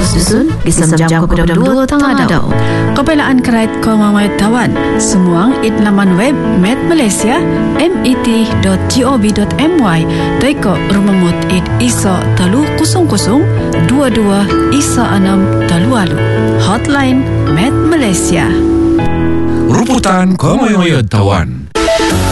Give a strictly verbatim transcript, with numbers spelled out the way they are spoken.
susun Kisam jam kepada dua tengah dau. Kepelaan kerait ko mamay tawan. Sumuang it laman web Met Malaysia met dot gov dot my. Taiko rumamut it iso talu kusung kusung dua dua isa enam talu alu. Hotline Met Malaysia. Ruputan ko mayoyod tawan.